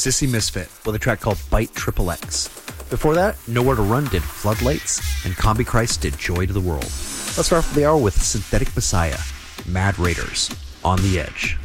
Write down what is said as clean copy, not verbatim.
Sissy Misfit with a track called Bite Triple X. Before that, Nowhere to Run did Floodlights, and Combi Christ did Joy to the World. Let's start off the hour with Synthetic Messiah, Mad Raiders, On the Edge.